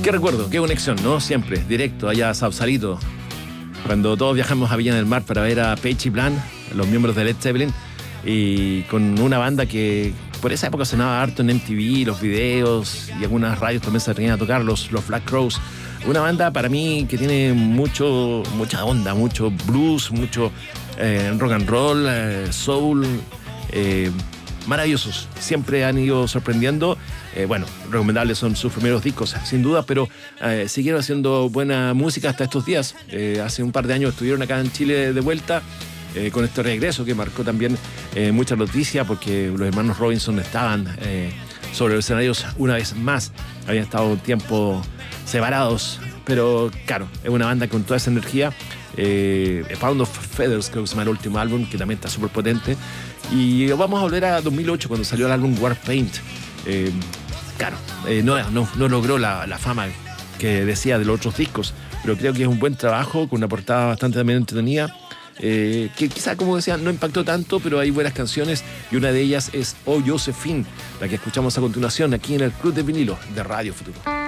Qué recuerdo, qué conexión, ¿no? Siempre, directo allá a Sausalito. Cuando todos viajamos a Villa del Mar para ver a Page y Plan, los miembros de Led Zeppelin, y con una banda que por esa época sonaba harto en MTV, los videos, y algunas radios también se atrevían a tocar, los Black Crowes. Una banda para mí que tiene mucha onda, mucho blues, mucho rock and roll, soul, maravillosos. Siempre han ido sorprendiendo. Bueno, recomendables son sus primeros discos, sin duda, pero siguieron haciendo buena música hasta estos días. Hace un par de años estuvieron acá en Chile de vuelta, con este regreso que marcó también mucha noticia, porque los hermanos Robinson estaban sobre los escenarios una vez más. Habían estado un tiempo separados, pero claro, es una banda con toda esa energía. A Pound of Feathers, creo que se llama el último álbum, que también está súper potente. Y vamos a volver a 2008, cuando salió el álbum Warpaint. Claro, no logró la fama que decía de los otros discos, pero creo que es un buen trabajo, con una portada bastante también entretenida, que quizá, como decía, no impactó tanto, pero hay buenas canciones, y una de ellas es Oh Josephine, la que escuchamos a continuación aquí en el Club de Vinilo de Radio Futuro.